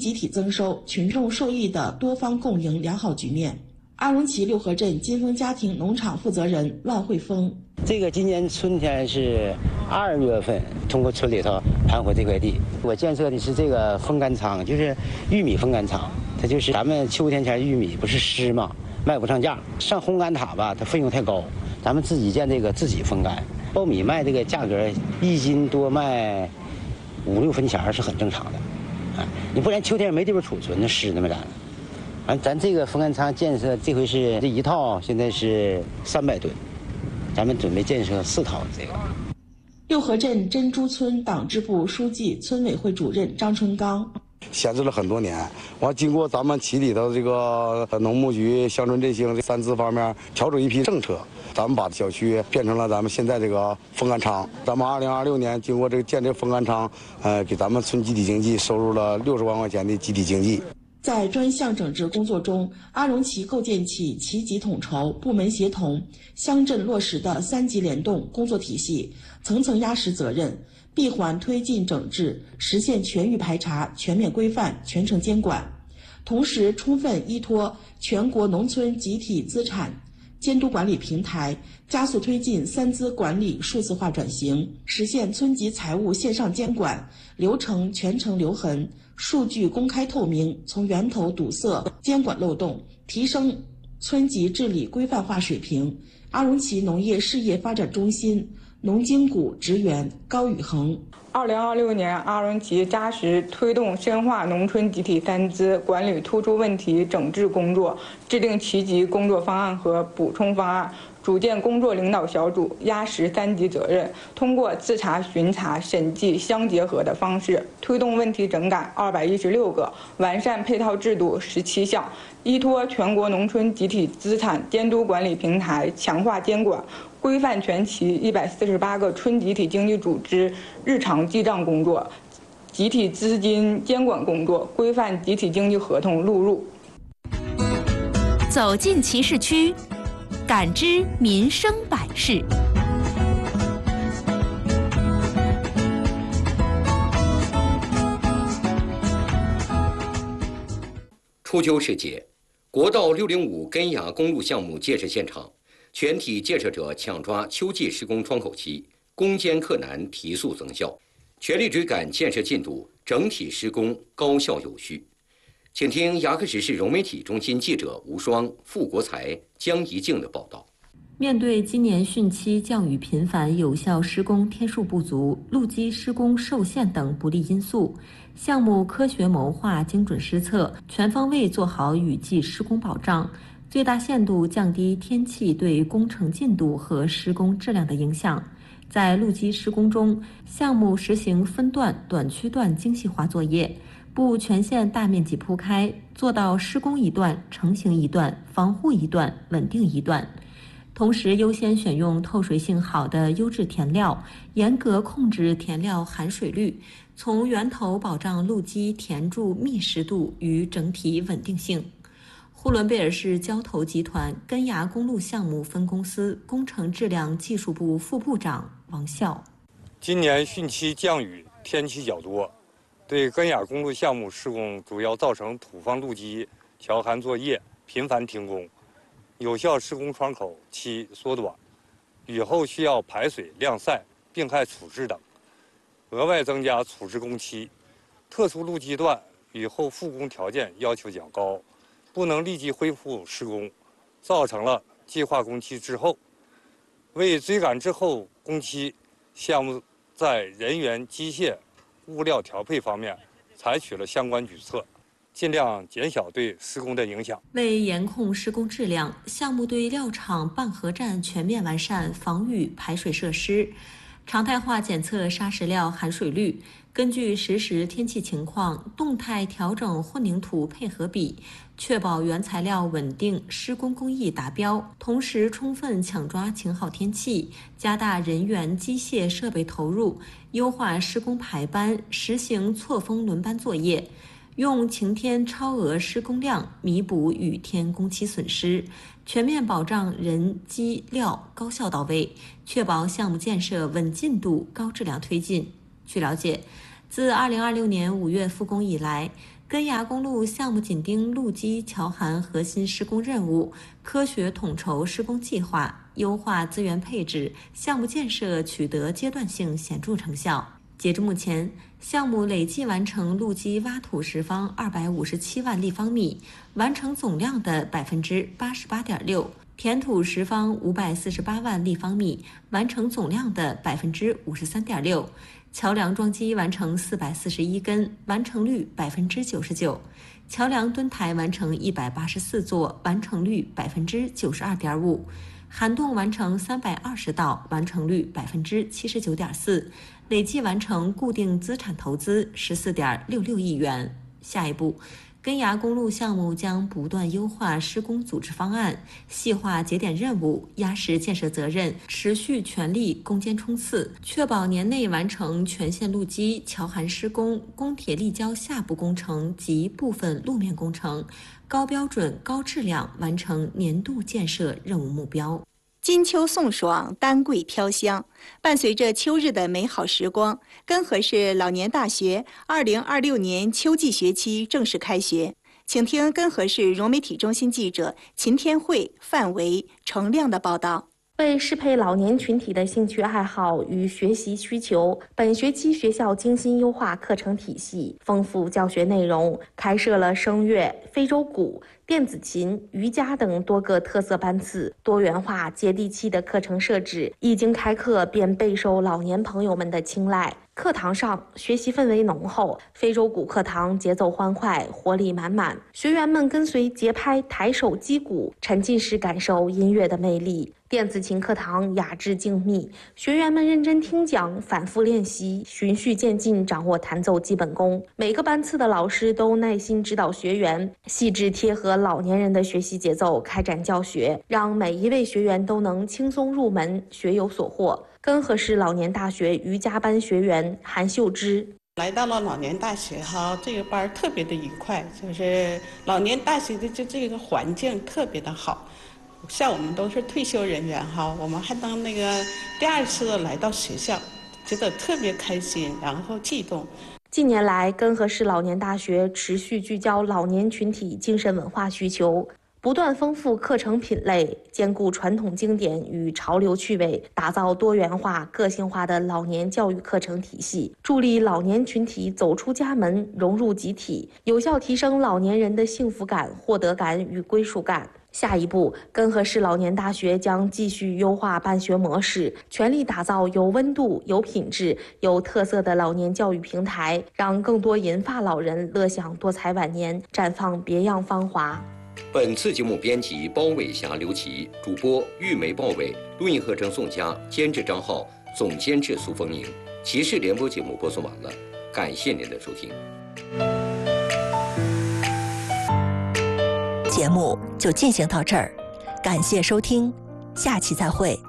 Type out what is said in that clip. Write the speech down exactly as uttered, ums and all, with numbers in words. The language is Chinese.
集体增收、群众受益的多方共赢良好局面。阿荣旗六合镇金丰家庭农场负责人万慧峰： 这个今年春天是二月份，通过村里头盘活这块地，我建设的是这个风干仓，就是玉米风干仓。它就是咱们秋天前玉米不是湿吗？卖不上价，上烘干塔吧，它费用太高，咱们自己建这个自己风干。苞米卖这个价格，一斤多卖五六分钱是很正常的，啊，你不然秋天没地方储存，那湿那么咱。完，咱这个风干仓建设这回是这一套，现在是三百吨，咱们准备建设四套这个。 六合镇珍珠村党支部书记、村委会主任张春刚： 闲置了很多年，完经过咱们旗里头这个农牧局、乡村振兴这三资方面调整一批政策，咱们把小区变成了咱们现在这个风干仓。咱们二零二六年经过这个建这风干仓，呃，给咱们村集体经济收入了六十万块钱的集体经济。 在专项整治工作中，阿荣旗构建起旗级统筹、部门协同、乡镇落实的三级联动工作体系，层层压实责任，闭环推进整治，实现全域排查、全面规范、全程监管。同时，充分依托全国农村集体资产监督管理平台，加速推进三资管理数字化转型，实现村级财务线上监管，流程全程留痕，数据公开透明，从源头堵塞监管漏洞，提升村级治理规范化水平。阿荣旗农业事业发展中心农经股职员高宇恒： 二零二六年，阿荣旗扎实推动深化农村集体三资管理突出问题整治工作，制定旗级工作方案和补充方案，组建工作领导小组，压实三级责任，通过自查、巡查、审计相结合的方式，推动问题整改二百一十六个，完善配套制度十七项，依托全国农村集体资产监督管理平台，强化监管，规范全旗一百四十八个村集体经济组织日常记账工作、集体资金监管工作，规范集体经济合同录入。 走进旗市区，感知民生百事。 初秋时节，国道六零五根雅公路项目建设现场，全体建设者抢抓秋季施工窗口期，攻坚克难，提速增效，全力追赶建设进度，整体施工高效有序。请听牙克石市融媒体中心记者吴双、傅国才、江怡静的报道。 面对今年汛期降雨频繁、有效施工天数不足、路基施工受限等不利因素，项目科学谋划、精准施策，全方位做好雨季施工保障，最大限度降低天气对工程进度和施工质量的影响。在路基施工中，项目实行分段、短区段精细化作业，不全线大面积铺开，做到施工一段、成型一段、防护一段、稳定一段。同时，优先选用透水性好的优质填料，严格控制填料含水率，从源头保障路基填筑密实度与整体稳定性。呼伦贝尔市交投集团根牙公路项目分公司工程质量技术部副部长王笑： 今年汛期降雨，天气较多，对根雅公路项目施工主要造成土方路基调涵作业频繁停工，有效施工窗口期缩短，雨后需要排水、晾晒、病害处置等，额外增加处置工期。特殊路基段雨后复工条件要求较高，不能立即恢复施工，造成了计划工期滞后。为追赶滞后工期，项目在人员、机械、物料调配方面采取了相关举措，尽量减小对施工的影响。 为严控施工质量，项目对料场半河站全面完善防雨排水设施，常态化检测砂石料含水率，根据实时天气情况动态调整混凝土配合比，确保原材料稳定，施工工艺达标。同时，充分抢抓晴好天气，加大人员、机械设备投入，优化施工排班，实行错峰轮班作业，用晴天超额施工量弥补雨天工期损失，全面保障人机料高效到位，确保项目建设稳进度、高质量推进。据了解，自二零二六年五月复工以来， 根崖公路项目紧盯路基桥涵核心施工任务，科学统筹施工计划，优化资源配置，项目建设取得阶段性显著成效。截至目前，项目累计完成路基挖土石方二百五十七万立方米，完成总量的百分之八十八点六；填土石方五百四十八万立方米，完成总量的百分之五十三点六；桥梁桩基完成四百四十一根，完成率百分之九十九；桥梁墩台完成一百八十四座，完成率百分之九十二点五；涵洞完成三百二十道，完成率百分之七十九点四。累计完成固定资产投资十四点六六亿元。下一步，根崖公路项目将不断优化施工组织方案，细化节点任务，压实建设责任，持续全力攻坚冲刺，确保年内完成全线路基、桥涵施工、公铁立交下部工程及部分路面工程，高标准、高质量完成年度建设任务目标。 金秋送爽，丹桂飘香。伴随着秋日的美好时光，根河市老年大学二零二六年秋季学期正式开学。请听根河市融媒体中心记者秦天慧、范维、程亮的报道。 为适配老年群体的兴趣爱好与学习需求，本学期学校精心优化课程体系，丰富教学内容，开设了声乐、非洲鼓、电子琴、瑜伽等多个特色班次，多元化接地气的课程设置，一经开课便备受老年朋友们的青睐。课堂上学习氛围浓厚，非洲鼓课堂节奏欢快，活力满满，学员们跟随节拍抬手击鼓，沉浸式感受音乐的魅力。电子琴课堂雅致静谧，学员们认真听讲，反复练习，循序渐进掌握弹奏基本功。每个班次的老师都耐心指导学员，细致贴合老年人的学习节奏开展教学，让每一位学员都能轻松入门，学有所获。根河市老年大学瑜伽班学员韩秀芝。 来到了老年大学哈，这个班特别的愉快，就是老年大学的这这个环境特别的好。像我们都是退休人员哈，我们还当那个第二次来到学校，觉得特别开心，然后激动。 近年来，根河市老年大学持续聚焦老年群体精神文化需求，不断丰富课程品类，兼顾传统经典与潮流趣味，打造多元化、个性化的老年教育课程体系，助力老年群体走出家门，融入集体，有效提升老年人的幸福感、获得感与归属感。下一步，根河市老年大学将继续优化办学模式，全力打造有温度、有品质、有特色的老年教育平台，让更多银发老人乐享多彩晚年，绽放别样芳华。 本次节目编辑包伟霞、刘琦，主播玉梅、鲍伟，录音合成宋佳，监制张浩，总监制苏凤莹。骑士联播节目播送完了，感谢您的收听。 节目就进行到这儿，感谢收听，下期再会。